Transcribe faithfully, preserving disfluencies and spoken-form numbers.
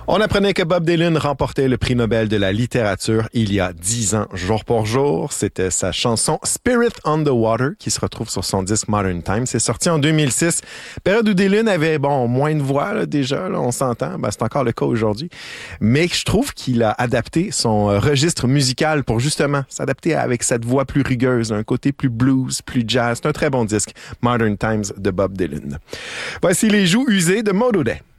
On apprenait que Bob Dylan remportait le prix Nobel de la littérature il y a dix ans, jour pour jour. C'était sa chanson Spirit on the Water qui se retrouve sur son disque Modern Times. C'est sorti en deux mille six, période où Dylan avait bon moins de voix là, déjà, là, on s'entend. Ben, c'est encore le cas aujourd'hui. Mais je trouve qu'il a adapté son euh, registre musical pour justement s'adapter avec cette voix plus rugueuse, un côté plus blues, plus jazz. C'est un très bon disque, Modern Times de Bob Dylan. Voici les joues usées de Modo Day.